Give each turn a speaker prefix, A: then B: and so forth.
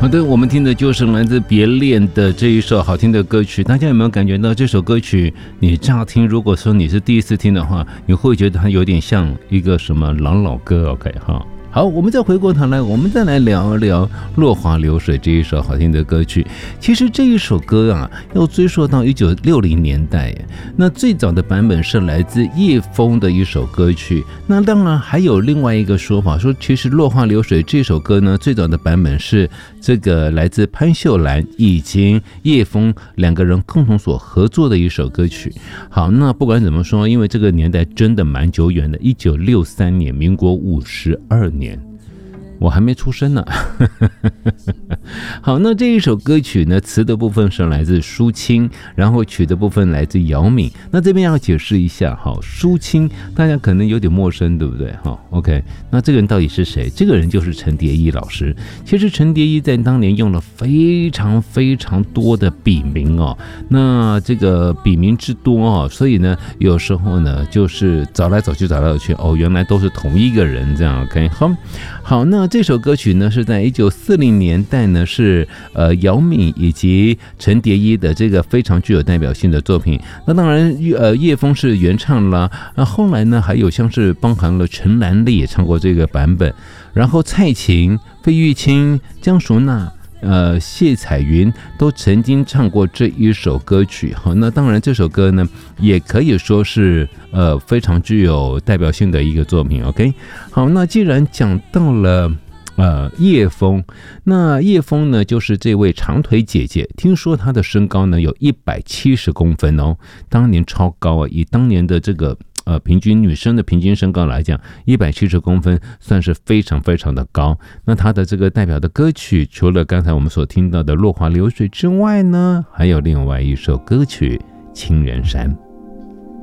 A: 好的，我们听的就是来自别恋的这一首好听的歌曲。大家有没有感觉到这首歌曲？你乍听，如果说你是第一次听的话，你会觉得它有点像一个什么老歌 ？OK 哈。好，我们再回过头来，我们再来聊一聊《落花流水》这一首好听的歌曲。其实这一首歌啊，要追溯到1960年代，那最早的版本是来自叶枫的一首歌曲。那当然还有另外一个说法，说其实《落花流水》这首歌呢，最早的版本是这个来自潘秀兰以及叶枫两个人共同所合作的一首歌曲。好，那不管怎么说，因为这个年代真的蛮久远的，1963年，民国52年。我还没出生呢。好，那这一首歌曲呢，词的部分是来自舒青，然后曲的部分来自姚敏。那这边要解释一下，好，舒青大家可能有点陌生，对不对？好 ，OK， 那这个人到底是谁？这个人就是陈蝶衣老师。其实陈蝶衣在当年用了非常非常多的笔名哦，那这个笔名之多哦，所以呢，有时候呢，就是找来找去哦，原来都是同一个人，这样 OK， 好，那这首歌曲呢是在1940年代呢，是姚敏以及陈蝶衣的这个非常具有代表性的作品。那当然叶枫是原唱啦，后来呢还有像是包含了陈兰丽也唱过这个版本，然后蔡琴、费玉清、江淑娜。谢彩云都曾经唱过这一首歌曲。好，那当然这首歌呢，也可以说是非常具有代表性的一个作品。OK， 好，那既然讲到了叶枫，那叶枫呢，就是这位长腿姐姐，听说她的身高呢有170公分哦，当年超高啊，以当年的这个。平均女生的平均身高来讲，170公分算是非常非常的高。那她的这个代表的歌曲，除了刚才我们所听到的《落花流水》之外呢，还有另外一首歌曲《情人山》。